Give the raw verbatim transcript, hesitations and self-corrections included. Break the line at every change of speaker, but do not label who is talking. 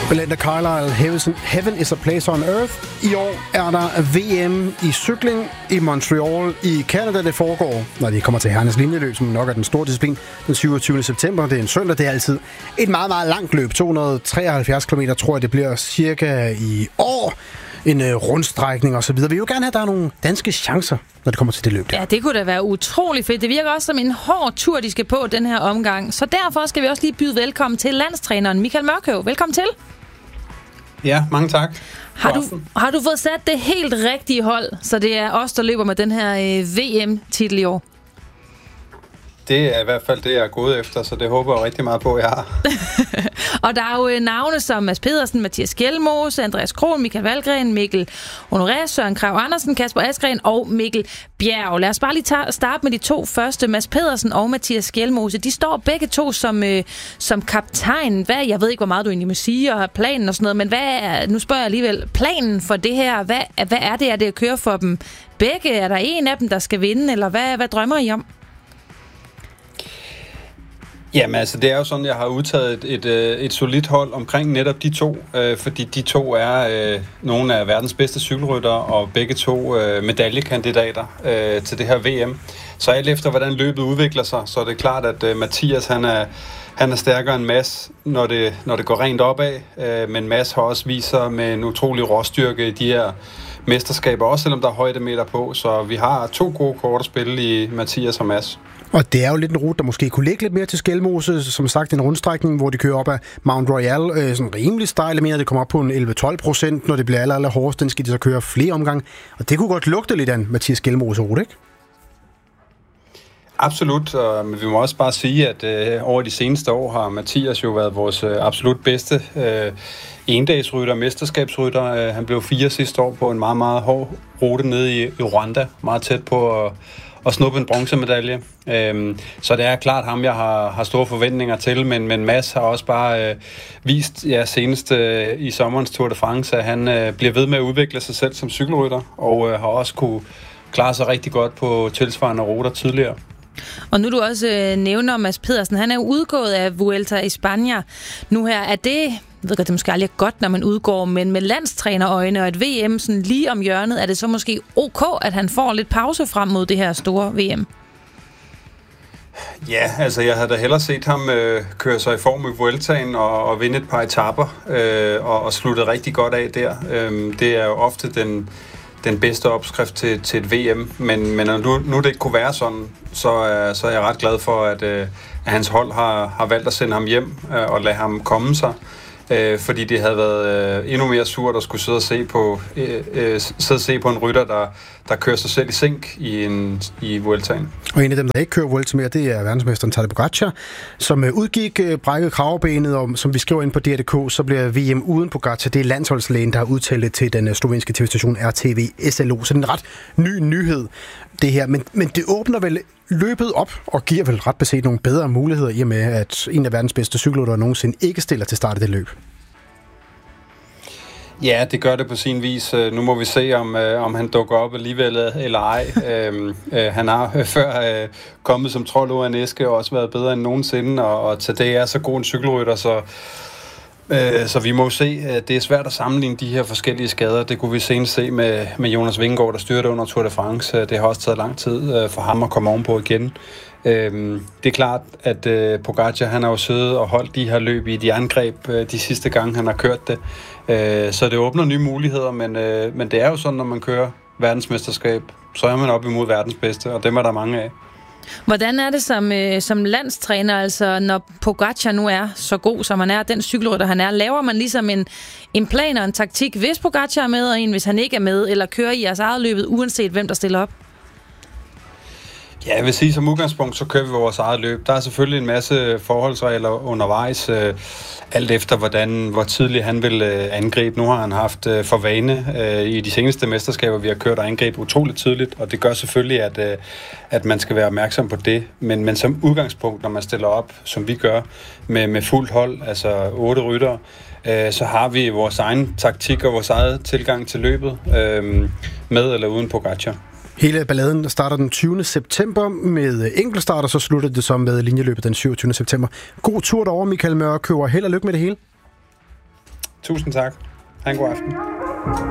Belinda Carlisle, Heaven is a Place on Earth. I år er der V M i cykling i Montreal i Canada. Det foregår, når de kommer til herrenes linjeløb, som nok er den store disciplin, den syvogtyvende september. Det er en søndag. Det er altid et meget, meget langt løb. to hundrede og treoghalvfjerds kilometer, tror jeg, det bliver cirka i år. En øh, rundstrækning og så videre. Vi vil jo gerne have, at der er nogle danske chancer, når det kommer til det løb der.
Ja, det kunne da være utrolig fedt. Det virker også som en hård tur, de skal på den her omgang. Så derfor skal vi også lige byde velkommen til landstræneren Michael Mørkøv. Velkommen til.
Ja, mange tak.
Har du, har du fået sat det helt rigtige hold, så det er os, der løber med den her øh, V M-titel i år?
Det er i hvert fald det, jeg er gået efter, så det håber jeg rigtig meget på, jeg har.
Og der er jo navne som Mads Pedersen, Mathias Skjelmose, Andreas Kron, Michael Valgren, Mikkel Honoré, Søren Krav Andersen, Kasper Askren og Mikkel Bjerg. Lad os bare lige tage, starte med de to første. Mads Pedersen og Mathias Skjelmose, de står begge to som, øh, som kaptajn. Hvad, jeg ved ikke, hvor meget du egentlig må sige, og planen og sådan noget, men hvad er, nu spørger jeg alligevel, planen for det her, hvad, hvad er det, at det kører for dem begge? Er der en af dem, der skal vinde, eller hvad, hvad drømmer I om?
Jamen altså, det er jo sådan, jeg har udtaget et, et, et solidt hold omkring netop de to, øh, fordi de to er øh, nogle af verdens bedste cykelryttere, og begge to øh, medaljekandidater øh, til det her V M. Så alt efter, hvordan løbet udvikler sig, så er det klart, at øh, Mathias, han er, han er stærkere end Mads, når det, når det går rent opad, øh, men Mads har også vist sig med en utrolig råstyrke i de her mesterskaber, også selvom der er højdemeter på, så vi har to gode kort at spille i Mathias og Mads. Og det er jo lidt en rute, der måske kunne ligge lidt mere til Skjelmose, som sagt en rundstrækning, hvor de kører op ad Mount Royal, øh, sådan rimelig stejl, mener det kommer op på en elleve til tolv procent, når det bliver aller, aller hårdest, den skal de så køre flere omgange, og det kunne godt lugte lidt af en Mathias Skjelmose rute, ikke? Absolut, og vi må også bare sige, at øh, over de seneste år har Mathias jo været vores øh, absolut bedste øh, endagsrytter, mesterskabsrytter. Øh, han blev fire sidste år på en meget, meget hård rute nede i, i Rwanda, meget tæt på at og snuppe en bronzemedalje. Øhm, så det er klart ham, jeg har, har store forventninger til, men, men Mads har også bare øh, vist ja, senest øh, i sommerens Tour de France, at han øh, bliver ved med at udvikle sig selv som cykelrytter, og øh, har også kunne klare sig rigtig godt på tilsvarende ruter tidligere.
Og nu du også øh, nævner Mads Pedersen, han er jo udgået af Vuelta i Spanien. Nu her, er det, jeg ved godt, det måske aldrig er godt, når man udgår, men med landstrænerøjne og et V M sådan lige om hjørnet, er det så måske ok, at han får lidt pause frem mod det her store V M?
Ja, altså jeg havde da hellere set ham øh, køre sig i form i Vueltaen og, og vinde et par etaper øh, og, og slutte rigtig godt af der. Øh, det er jo ofte den den bedste opskrift til, til et V M, men, men nu, nu det ikke kunne være sådan, så, uh, så er jeg ret glad for, at, uh, at hans hold har, har valgt at sende ham hjem uh, og lade ham komme sig, uh, fordi det havde været uh, endnu mere surt at skulle sidde og se på, uh, uh, sidde og se på en rytter, der, der kører sig selv i sink i, en, i Vueltaen. Og en af dem, der ikke kører Vuelta mere, det er verdensmesteren Tadej Pogačar, som uh, udgik uh, brækket kravbenet, og som vi skriver ind på D R punktum D K, så bliver V M uden Pogačar. Det er landsholdslægen, der har udtalt det til den uh, slovenske tv-station R T V S L O. Så det er en ret ny nyhed, det her. Men, men det åbner vel løbet op og giver vel ret beset nogle bedre muligheder i og med, at en af verdens bedste cykelryttere nogensinde ikke stiller til start af det løb. Ja, det gør det på sin vis. Nu må vi se, om, om han dukker op alligevel eller ej. øhm, øh, han har før øh, kommet som trold ud af en æske og også været bedre end nogensinde, og, og til det er så god en cykelrytter, så, øh, så vi må se. Det er svært at sammenligne de her forskellige skader. Det kunne vi senest se med, med Jonas Vingegaard, der styrte under Tour de France. Det har også taget lang tid øh, for ham at komme ovenpå igen. Øhm, det er klart, at øh, Pogačar, han har jo siddet og holdt de her løb i et jerngreb øh, de sidste gange, han har kørt det. Øh, så det åbner nye muligheder, men, øh, men det er jo sådan, når man kører verdensmesterskab, så er man op imod verdens bedste, og dem er der mange af.
Hvordan er det som, øh, som landstræner, altså når Pogačar nu er så god, som han er, den cykelrytter han er, laver man ligesom en, en plan og en taktik, hvis Pogačar er med, og en hvis han ikke er med, eller kører i jeres eget løbet, uanset hvem der stiller op?
Ja, jeg vil sige, som udgangspunkt, så kører vi vores eget løb. Der er selvfølgelig en masse forholdsregler undervejs, øh, alt efter, hvordan, hvor tidligt han vil øh, angribe. Nu har han haft øh, for vane øh, i de seneste mesterskaber, vi har kørt og angribe utroligt tidligt, og det gør selvfølgelig, at, øh, at man skal være opmærksom på det. Men, men som udgangspunkt, når man stiller op, som vi gør, med, med fuldt hold, altså otte ryttere, øh, så har vi vores egen taktik og vores eget tilgang til løbet, øh, med eller uden Pogačar.
Hele balladen starter den tyvende september med enkeltstart, og så slutter det så med linjeløbet den syvogtyvende september. God tur derovre, Michael Mørkøv, og held og lykke med det hele.
Tusind tak. Ha' en god aften.